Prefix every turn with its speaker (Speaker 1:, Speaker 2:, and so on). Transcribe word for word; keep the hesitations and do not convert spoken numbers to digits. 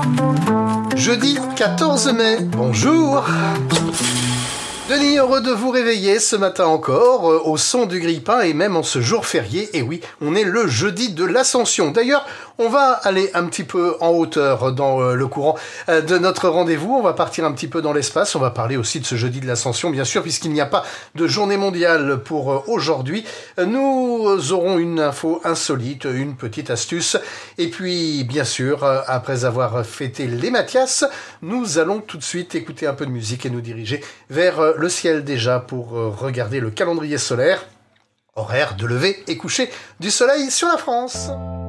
Speaker 1: Jeudi quatorze mai, bonjour. Denis, heureux de vous réveiller ce matin encore, euh, au son du grille-pain et même en ce jour férié. Et oui, on est le jeudi de l'Ascension. D'ailleurs, on va aller un petit peu en hauteur dans euh, le courant euh, de notre rendez-vous. On va partir un petit peu dans l'espace. On va parler aussi de ce jeudi de l'Ascension, bien sûr, puisqu'il n'y a pas de journée mondiale pour euh, aujourd'hui. Euh, nous aurons une info insolite, une petite astuce. Et puis, bien sûr, euh, après avoir fêté les Mathias, nous allons tout de suite écouter un peu de musique et nous diriger vers euh, le ciel déjà pour euh, regarder le calendrier solaire. Horaire de lever et coucher du soleil sur la France.